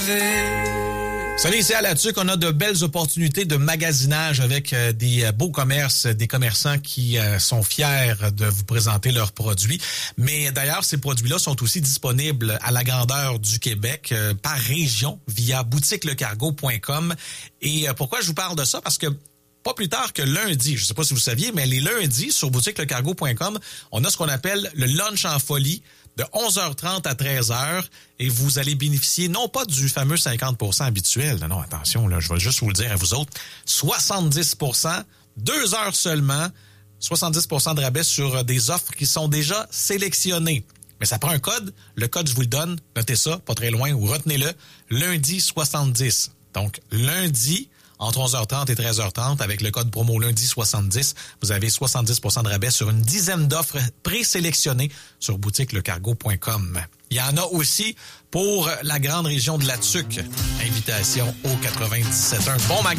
Salut, ici à La Tuque, on a de belles opportunités de magasinage avec des beaux commerces, des commerçants qui sont fiers de vous présenter leurs produits. Mais d'ailleurs, ces produits-là sont aussi disponibles à la grandeur du Québec par région via boutiquelecargo.com. Et pourquoi je vous parle de ça? Parce que pas plus tard que lundi, je ne sais pas si vous saviez, mais les lundis sur boutiquelecargo.com, on a ce qu'on appelle le lunch en folie de 11h30 à 13h et vous allez bénéficier non pas du fameux 50% habituel, non, attention, là, je vais juste vous le dire à vous autres, 70%, 2 heures seulement, 70% de rabais sur des offres qui sont déjà sélectionnées. Mais ça prend un code, le code je vous le donne, notez ça, pas très loin, ou retenez-le, lundi 70. Donc lundi, entre 11h30 et 13h30, avec le code promo lundi 70, vous avez 70% de rabais sur une dizaine d'offres présélectionnées sur boutiquelecargo.com. Il y en a aussi pour la grande région de La Tuque. Invitation au 97.1. Bon magasin.